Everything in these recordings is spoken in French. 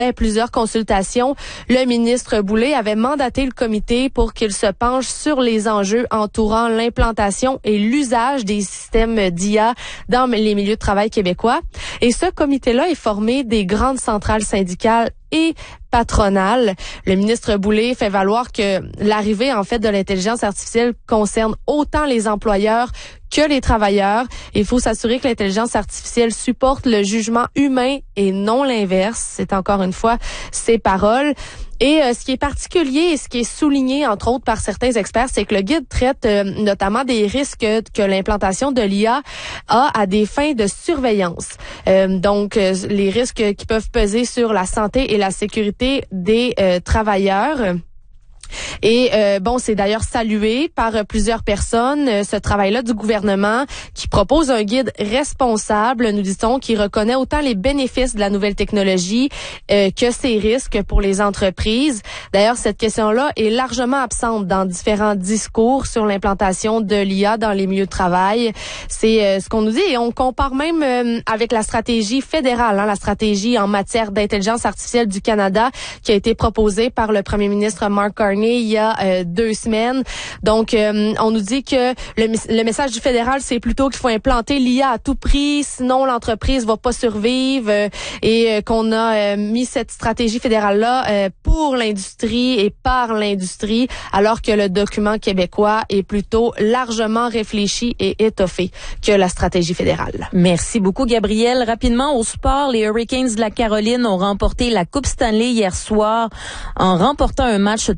plusieurs consultations, le ministre Boulay avait mandaté le comité pour qu'il se penche sur les enjeux entourant l'implantation et l'usage des systèmes d'IA dans les milieux de travail québécois. Et ce comité-là est formé des grandes centrales syndicales et patronales. Le ministre Boulay fait valoir que l'arrivée, en fait, de l'intelligence artificielle concerne autant les employeurs que les travailleurs. Il faut s'assurer que l'intelligence artificielle supporte le jugement humain et non l'inverse. C'est encore une fois ses paroles. Et ce qui est particulier et ce qui est souligné, entre autres, par certains experts, c'est que le guide traite notamment des risques que l'implantation de l'IA a à des fins de surveillance. Donc, les risques qui peuvent peser sur la santé et la sécurité des travailleurs. Et c'est d'ailleurs salué par plusieurs personnes, ce travail-là du gouvernement qui propose un guide responsable, nous dit-on, qui reconnaît autant les bénéfices de la nouvelle technologie que ses risques pour les entreprises. D'ailleurs, cette question-là est largement absente dans différents discours sur l'implantation de l'IA dans les milieux de travail. C'est ce qu'on nous dit et on compare même avec la stratégie fédérale, la stratégie en matière d'intelligence artificielle du Canada qui a été proposée par le premier ministre Mark Carney il y a 2 semaines. Donc, on nous dit que le message du fédéral, c'est plutôt qu'il faut implanter l'IA à tout prix, sinon l'entreprise va pas survivre et qu'on a mis cette stratégie fédérale-là pour l'industrie et par l'industrie, alors que le document québécois est plutôt largement réfléchi et étoffé que la stratégie fédérale. Merci beaucoup, Gabrielle. Rapidement, au sport, les Hurricanes de la Caroline ont remporté la Coupe Stanley hier soir en remportant un match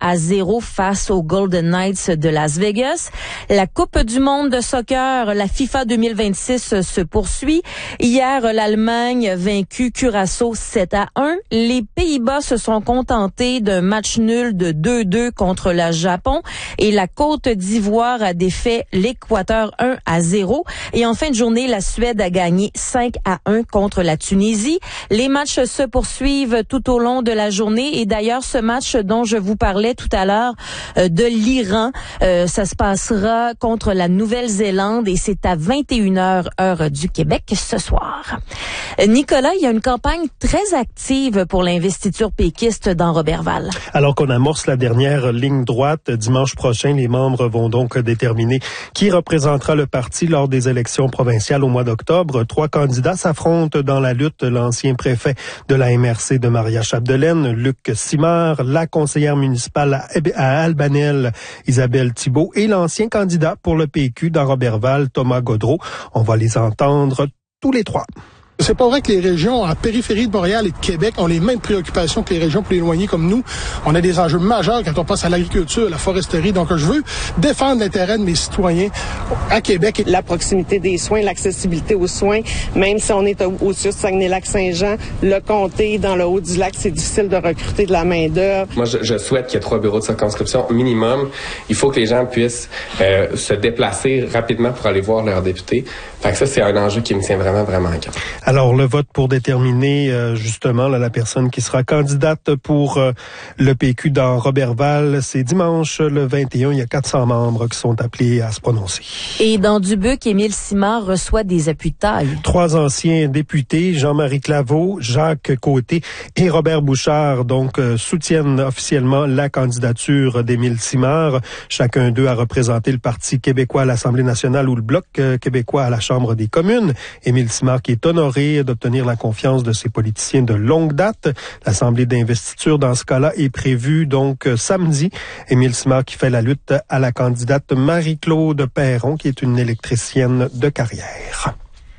3-0 face aux Golden Knights de Las Vegas. La Coupe du monde de soccer, la FIFA 2026 se poursuit. Hier, l'Allemagne vaincu Curaçao 7-1. Les Pays-Bas se sont contentés d'un match nul de 2-2 contre le Japon et la Côte d'Ivoire a défait l'Équateur 1-0. Et en fin de journée, la Suède a gagné 5-1 contre la Tunisie. Les matchs se poursuivent tout au long de la journée et d'ailleurs, ce match dont je vous parlais tout à l'heure de l'Iran, ça se passera contre la Nouvelle-Zélande et c'est à 21h heure du Québec ce soir. Nicolas, il y a une campagne très active pour l'investiture péquiste dans Roberval. Alors qu'on amorce la dernière ligne droite, dimanche prochain, les membres vont donc déterminer qui représentera le parti lors des élections provinciales au mois d'octobre. 3 candidats s'affrontent dans la lutte. L'ancien préfet de la MRC de Maria-Chapdelaine, Luc Simard, la conseillère municipale à Albanel, Isabelle Thibault, et l'ancien candidat pour le PQ dans Roberval, Thomas Gaudreault. On va les entendre tous les 3. C'est pas vrai que les régions en périphérie de Montréal et de Québec ont les mêmes préoccupations que les régions plus éloignées comme nous. On a des enjeux majeurs quand on passe à l'agriculture, la foresterie. Donc, je veux défendre l'intérêt de mes citoyens à Québec. La proximité des soins, l'accessibilité aux soins, même si on est au-dessus de Saguenay-Lac-Saint-Jean, le comté, dans le Haut-du-Lac, c'est difficile de recruter de la main-d'œuvre. Moi, je souhaite qu'il y ait 3 bureaux de circonscription minimum. Il faut que les gens puissent se déplacer rapidement pour aller voir leurs députés. Fait que ça, c'est un enjeu qui me tient vraiment, vraiment à cœur. Alors, le vote pour déterminer justement la personne qui sera candidate pour le PQ dans Roberval, c'est dimanche le 21. Il y a 400 membres qui sont appelés à se prononcer. Et dans Dubuque, Émile Simard reçoit des appuis de taille. 3 anciens députés, Jean-Marie Claveau, Jacques Côté et Robert Bouchard, donc soutiennent officiellement la candidature d'Émile Simard. Chacun d'eux a représenté le Parti québécois à l'Assemblée nationale ou le Bloc québécois à la Chambre des communes. Émile Simard qui est honoré d'obtenir la confiance de ces politiciens de longue date. L'assemblée d'investiture dans ce cas-là est prévue donc samedi. Émile Simard qui fait la lutte à la candidate Marie-Claude Perron qui est une électricienne de carrière.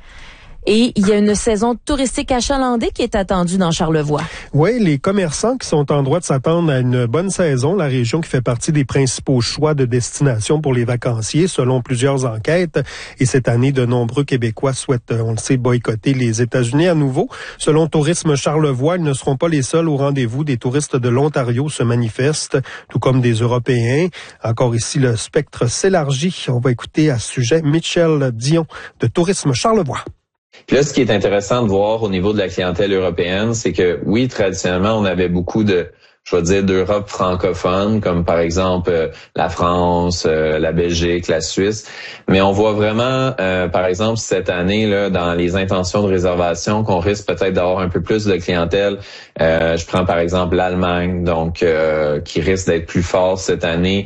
Et il y a une saison touristique achalandée qui est attendue dans Charlevoix. Oui, les commerçants qui sont en droit de s'attendre à une bonne saison, la région qui fait partie des principaux choix de destination pour les vacanciers, selon plusieurs enquêtes. Et cette année, de nombreux Québécois souhaitent, on le sait, boycotter les États-Unis à nouveau. Selon Tourisme Charlevoix, ils ne seront pas les seuls au rendez-vous. Des touristes de l'Ontario se manifestent, tout comme des Européens. Encore ici, le spectre s'élargit. On va écouter à ce sujet Michel Dion de Tourisme Charlevoix. Puis là, ce qui est intéressant de voir au niveau de la clientèle européenne, c'est que oui, traditionnellement, on avait beaucoup de je vais dire, d'Europe francophone, comme par exemple la France, la Belgique, la Suisse. Mais on voit vraiment, par exemple, cette année, là, dans les intentions de réservation, qu'on risque peut-être d'avoir un peu plus de clientèle. Je prends par exemple l'Allemagne, donc qui risque d'être plus fort cette année.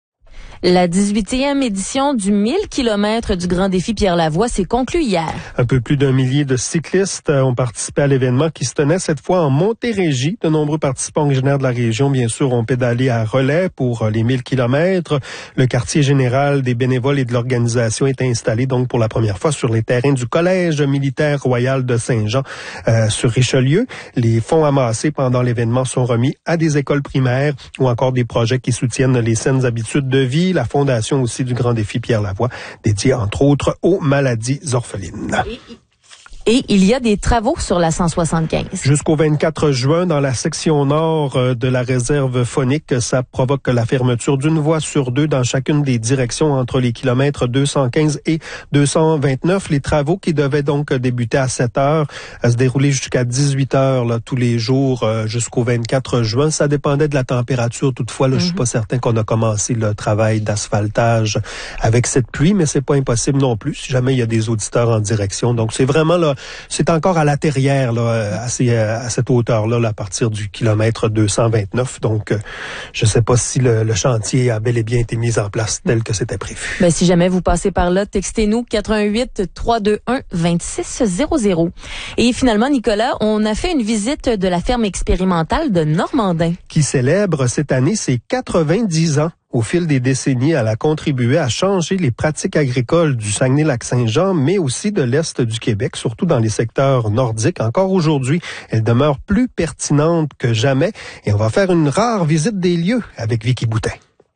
La 18e édition du 1000 km du Grand Défi Pierre-Lavoie s'est conclue hier. Un peu plus d'1 millier de cyclistes ont participé à l'événement qui se tenait cette fois en Montérégie. De nombreux participants originaires de la région, bien sûr, ont pédalé à relais pour les 1000 km. Le quartier général des bénévoles et de l'organisation est installé donc pour la première fois sur les terrains du Collège militaire royal de Saint-Jean sur Richelieu. Les fonds amassés pendant l'événement sont remis à des écoles primaires ou encore des projets qui soutiennent les saines habitudes de vie. La fondation aussi du Grand Défi Pierre-Lavoie, dédiée entre autres aux maladies orphelines. Et il y a des travaux sur la 175. Jusqu'au 24 juin, dans la section nord de la réserve faunique, ça provoque la fermeture d'une voie sur deux dans chacune des directions entre les kilomètres 215 et 229. Les travaux qui devaient donc débuter à 7 heures, se dérouler jusqu'à 18 heures là, tous les jours jusqu'au 24 juin. Ça dépendait de la température. Toutefois, là, je suis pas certain qu'on a commencé le travail d'asphaltage avec cette pluie, mais c'est pas impossible non plus si jamais il y a des auditeurs en direction. Donc, c'est vraiment là, c'est encore à la terrière, là, à cette hauteur-là, là, à partir du kilomètre 229. Donc, je ne sais pas si le chantier a bel et bien été mis en place tel que c'était prévu. Ben, si jamais vous passez par là, textez-nous 88 321 2600. Et finalement, Nicolas, on a fait une visite de la ferme expérimentale de Normandin. Qui célèbre cette année ses 90 ans. Au fil des décennies, elle a contribué à changer les pratiques agricoles du Saguenay-Lac-Saint-Jean, mais aussi de l'Est du Québec, surtout dans les secteurs nordiques. Encore aujourd'hui, elle demeure plus pertinente que jamais. Et on va faire une rare visite des lieux avec Vicky Boutin.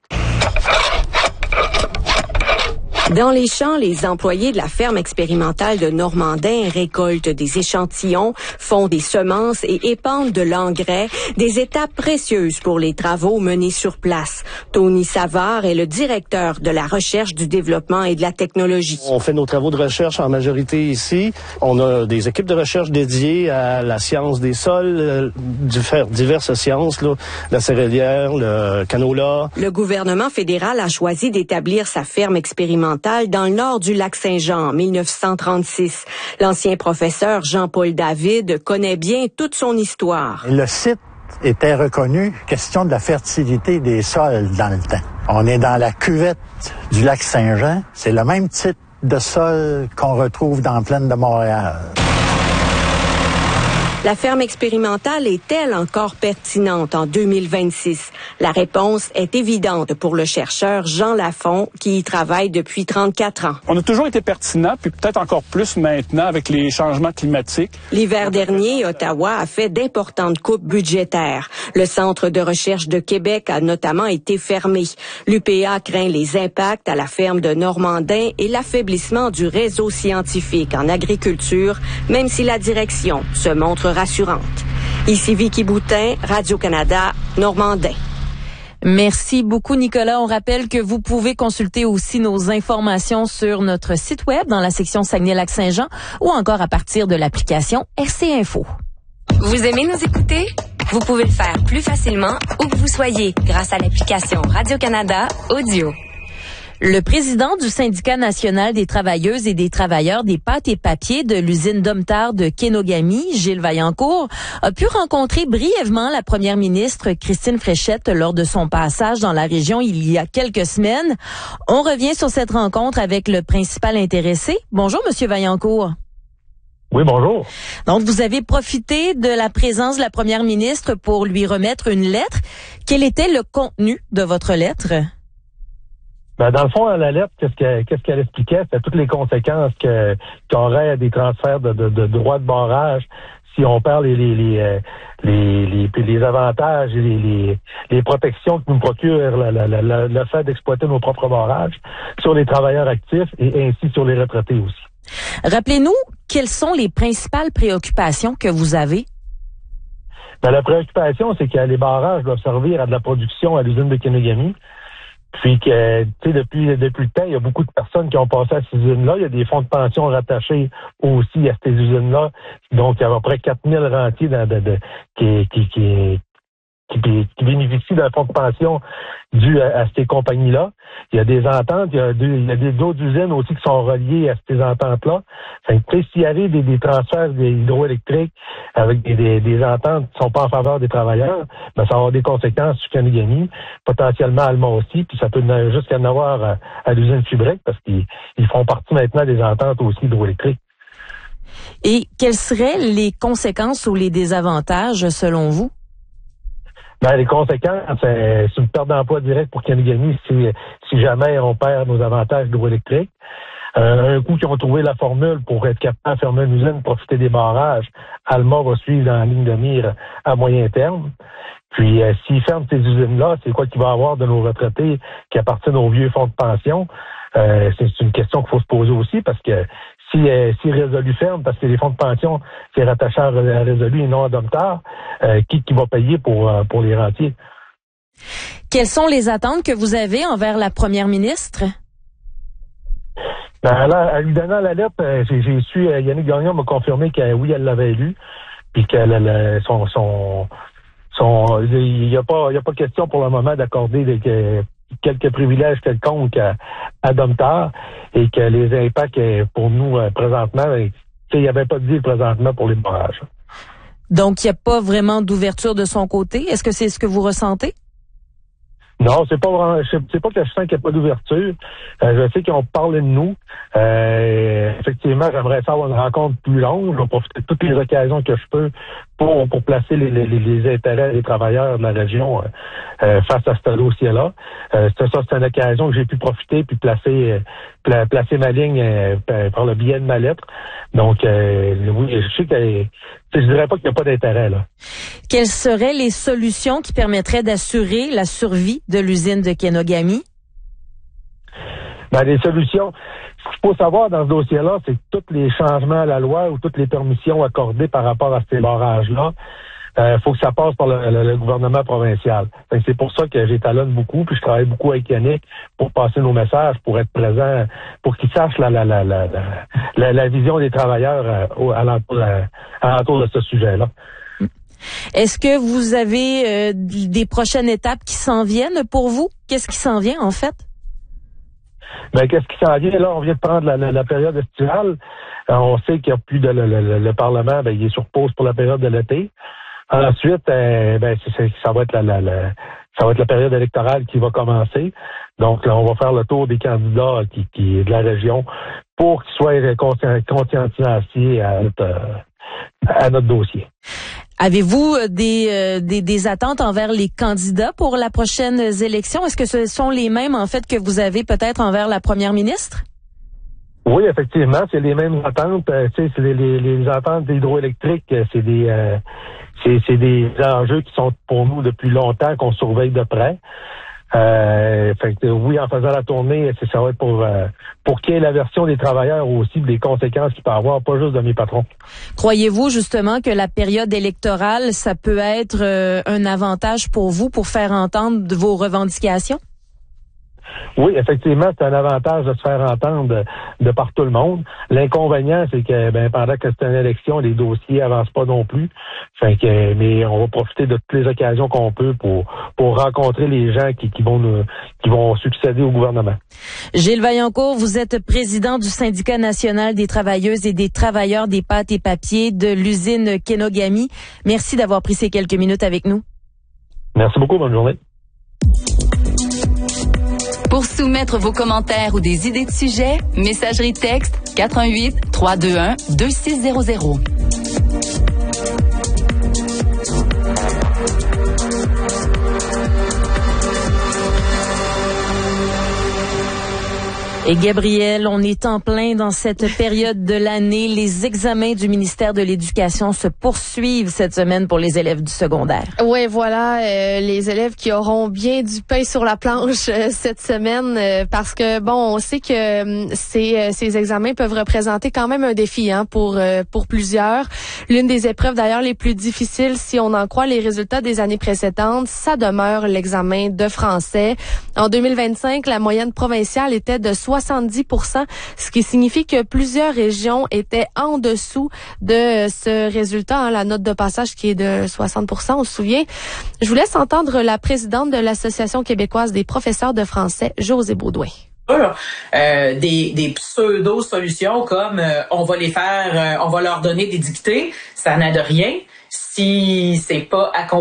Dans les champs, les employés de la ferme expérimentale de Normandin récoltent des échantillons, font des semences et épandent de l'engrais, des étapes précieuses pour les travaux menés sur place. Tony Savard est le directeur de la recherche, du développement et de la technologie. On fait nos travaux de recherche en majorité ici. On a des équipes de recherche dédiées à la science des sols, diverses sciences, là, la céréalière, le canola. Le gouvernement fédéral a choisi d'établir sa ferme expérimentale dans le nord du lac Saint-Jean en 1936. L'ancien professeur Jean-Paul David connaît bien toute son histoire. Le site était reconnu, question de la fertilité des sols dans le temps. On est dans la cuvette du lac Saint-Jean. C'est le même type de sol qu'on retrouve dans la plaine de Montréal. La ferme expérimentale est-elle encore pertinente en 2026? La réponse est évidente pour le chercheur Jean Lafont, qui y travaille depuis 34 ans. On a toujours été pertinent, puis peut-être encore plus maintenant avec les changements climatiques. L'hiver dernier, Ottawa a fait d'importantes coupes budgétaires. Le Centre de recherche de Québec a notamment été fermé. L'UPA craint les impacts à la ferme de Normandin et l'affaiblissement du réseau scientifique en agriculture, même si la direction se montre rassurante. Ici Vicky Boutin, Radio-Canada, Normandin. Merci beaucoup, Nicolas. On rappelle que vous pouvez consulter aussi nos informations sur notre site web dans la section Saguenay-Lac-Saint-Jean ou encore à partir de l'application RC Info. Vous aimez nous écouter? Vous pouvez le faire plus facilement où que vous soyez grâce à l'application Radio-Canada Audio. Le président du syndicat national des travailleuses et des travailleurs des pâtes et papiers de l'usine Domtar de Kenogami, Gilles Vaillancourt, a pu rencontrer brièvement la première ministre Christine Fréchette lors de son passage dans la région il y a quelques semaines. On revient sur cette rencontre avec le principal intéressé. Bonjour, Monsieur Vaillancourt. Oui, bonjour. Donc, vous avez profité de la présence de la première ministre pour lui remettre une lettre. Quel était le contenu de votre lettre? Ben, dans le fond, la lettre, qu'est-ce qu'elle expliquait? C'était toutes les conséquences qu'aurait des transferts de droits de barrage si on perd les avantages et les protections que nous procure le fait d'exploiter nos propres barrages sur les travailleurs actifs et ainsi sur les retraités aussi. Rappelez-nous, quelles sont les principales préoccupations que vous avez? Ben, la préoccupation, c'est que les barrages doivent servir à de la production à l'usine de Kenogami. Puis que, tu sais, depuis le temps, il y a beaucoup de personnes qui ont passé à ces usines-là. Il y a des fonds de pension rattachés aussi à ces usines-là. Donc, il y a à peu près 4000 rentiers qui qui bénéficient d'un fonds de pension dû à ces compagnies-là. Il y a des ententes, il y a d'autres usines aussi qui sont reliées à ces ententes-là. S'il y avait des transferts hydroélectriques avec des ententes qui ne sont pas en faveur des travailleurs, ben, ça va avoir des conséquences sur Kenegami, potentiellement Alma aussi, puis ça peut jusqu'à en avoir à l'usine Fibrec parce qu'ils font partie maintenant des ententes aussi hydroélectriques. Et quelles seraient les conséquences ou les désavantages selon vous? Ben, les conséquences, c'est une perte d'emploi direct pour Kenegami si jamais on perd nos avantages hydroélectriques. Un coup qu'ils ont trouvé la formule pour être capable de fermer une usine, profiter des barrages, Alma va suivre dans la ligne de mire à moyen terme. Puis s'ils ferment ces usines-là, c'est quoi qu'il va y avoir de nos retraités qui appartiennent aux vieux fonds de pension? C'est une question qu'il faut se poser aussi parce que si Résolu ferme, parce que les fonds de pension, c'est rattaché à Résolu et non à Domtar, qui va payer pour les rentiers? Quelles sont les attentes que vous avez envers la première ministre? Ben, là, en lui donnant la lettre, j'ai su, Yannick Gagnon m'a confirmé que oui, elle l'avait lu, puis que il n'y a pas question pour le moment d'accorder quelques privilèges quelconques à Domtar et que les impacts pour nous présentement, il n'y avait pas de deal présentement pour les barrages. Donc, il n'y a pas vraiment d'ouverture de son côté. Est-ce que c'est ce que vous ressentez? Non, c'est pas vraiment, c'est pas que je sens qu'il n'y a pas d'ouverture. Je sais qu'ils ont parlé de nous. Effectivement, j'aimerais faire une rencontre plus longue. Je vais profiter de toutes les occasions que je peux pour placer les intérêts des travailleurs de la région face à ce dossier-là. C'est une occasion que j'ai pu profiter puis placer ma ligne par le biais de ma lettre. Donc, oui, je sais que je dirais pas qu'il n'y a pas d'intérêt là. Quelles seraient les solutions qui permettraient d'assurer la survie de l'usine de Kenogami? Ben, les solutions, ce qu'il faut savoir dans ce dossier-là, c'est que tous les changements à la loi ou toutes les permissions accordées par rapport à ces barrages-là, faut que ça passe par le gouvernement provincial. C'est pour ça que j'étalonne beaucoup, puis je travaille beaucoup avec Yannick pour passer nos messages, pour être présent, pour qu'ils sachent la vision des travailleurs alentour de ce sujet-là. Est-ce que vous avez des prochaines étapes qui s'en viennent pour vous? Qu'est-ce qui s'en vient, en fait? Ben, qu'est-ce qui s'en vient? Là, on vient de prendre la période estivale. On sait qu'il n'y a plus le Parlement, ben, il est sur pause pour la période de l'été. Ensuite, ça va être la période électorale qui va commencer. Donc, là, on va faire le tour des candidats qui de la région pour qu'ils soient conscientisés à notre dossier. Avez-vous des attentes envers les candidats pour la prochaine élection? Est-ce que ce sont les mêmes, en fait, que vous avez peut-être envers la première ministre? Oui, effectivement, c'est les mêmes attentes. C'est les attentes hydroélectriques, c'est des enjeux qui sont pour nous depuis longtemps, qu'on surveille de près. Oui, en faisant la tournée, ça va être pour qu'il y ait la version des travailleurs aussi, des conséquences qu'il peut avoir, pas juste de mes patrons. Croyez-vous justement que la période électorale, ça peut être un avantage pour vous pour faire entendre vos revendications? Oui, effectivement, c'est un avantage de se faire entendre de par tout le monde. L'inconvénient, c'est que pendant que c'est une élection, les dossiers avancent pas non plus. Mais on va profiter de toutes les occasions qu'on peut pour rencontrer les gens qui vont succéder au gouvernement. Gilles Vaillancourt, vous êtes président du Syndicat national des travailleuses et des travailleurs des pâtes et papiers de l'usine Kenogami. Merci d'avoir pris ces quelques minutes avec nous. Merci beaucoup, bonne journée. Pour soumettre vos commentaires ou des idées de sujets, messagerie texte 88 321 2600. Et Gabriel, on est en plein dans cette période de l'année. Les examens du ministère de l'Éducation se poursuivent cette semaine pour les élèves du secondaire. Oui, voilà, les élèves qui auront bien du pain sur la planche cette semaine parce que, bon, on sait que ces examens peuvent représenter quand même un défi pour plusieurs. L'une des épreuves, d'ailleurs, les plus difficiles, si on en croit les résultats des années précédentes, ça demeure l'examen de français. En 2025, la moyenne provinciale était de 70%, ce qui signifie que plusieurs régions étaient en dessous de ce résultat, la note de passage qui est de 60%, on se souvient. Je vous laisse entendre la présidente de l'Association québécoise des professeurs de français, Josée Baudouin. Des pseudo-solutions comme on va leur donner des dictées, ça n'aide rien si c'est pas accompagné